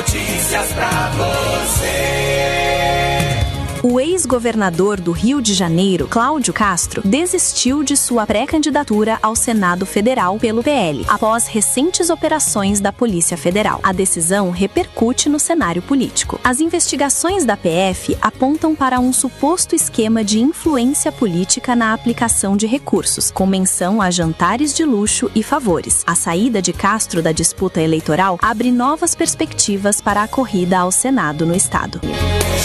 notícias pra você. O ex-governador do Rio de Janeiro, Cláudio Castro, desistiu de sua pré-candidatura ao Senado Federal pelo PL, após recentes operações da Polícia Federal. A decisão repercute no cenário político. As investigações da PF apontam para um suposto esquema de influência política na aplicação de recursos, com menção a jantares de luxo e favores. A saída de Castro da disputa eleitoral abre novas perspectivas para a corrida ao Senado no estado.